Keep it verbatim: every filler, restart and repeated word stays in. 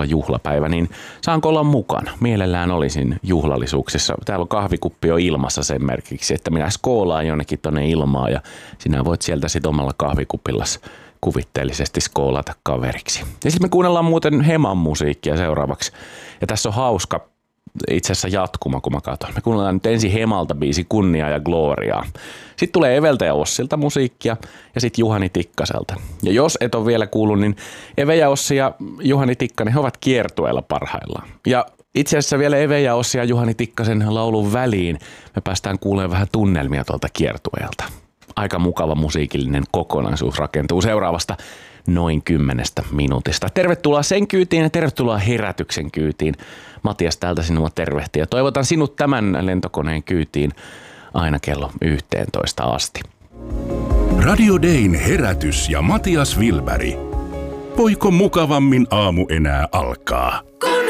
sulla juhlapäivä, niin saanko olla mukana? Mielellään olisin juhlallisuuksissa. Täällä on kahvikuppi jo ilmassa sen merkiksi, että minä skoolaan jonnekin tonne ilmaan ja sinä voit sieltä sit omalla kahvikupillas kuvitteellisesti skoolata kaveriksi. Ja sitten me kuunnellaan muuten Heman musiikkia seuraavaksi. Ja tässä on hauska itse asiassa jatkuma, kun mä katson. Me kuunnellaan nyt ensin Hemalta biisi Kunnia ja Gloriaa. Sitten tulee Eveltä ja Ossilta musiikkia ja sitten Juhani Tikkaselta. Ja jos et ole vielä kuullut, niin Eve ja Ossi ja Juhani Tikkanen, he ovat kiertueella parhaillaan. Ja itse asiassa vielä Eve ja Ossi ja Juhani Tikkasen laulun väliin me päästään kuulemaan vähän tunnelmia tuolta kiertueelta. Aika mukava musiikillinen kokonaisuus rakentuu seuraavasta noin kymmenestä minuutista. Tervetuloa sen kyytiin ja tervetuloa herätyksen kyytiin. Matias täältä sinua tervehtiä. Toivotan sinut tämän lentokoneen kyytiin aina kello yhteentoista asti. Radio Dayn herätys ja Matias Wilberg. Voiko mukavammin aamu enää alkaa? Kun